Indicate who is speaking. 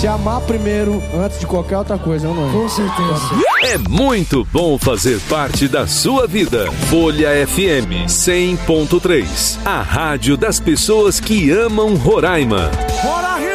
Speaker 1: se amar primeiro antes de qualquer outra coisa, não é?
Speaker 2: Com certeza.
Speaker 3: É muito bom fazer parte da sua vida. Folha FM 100.3, a rádio das pessoas que amam Roraima.
Speaker 2: Bora,